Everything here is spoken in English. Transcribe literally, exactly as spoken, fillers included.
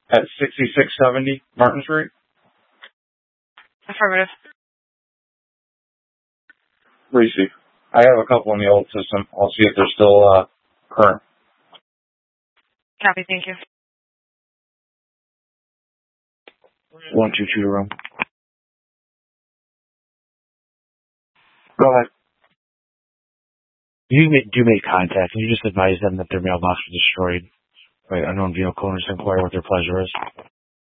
at sixty-six seventy Martin Street? Affirmative. Receive. I have a couple in the old system. I'll see if they're still uh, current. Copy, thank you. One two two to room. Go ahead. You make, do make contact, and you just advise them that their mailbox was destroyed by unknown vehicle owners, inquire what their pleasure is.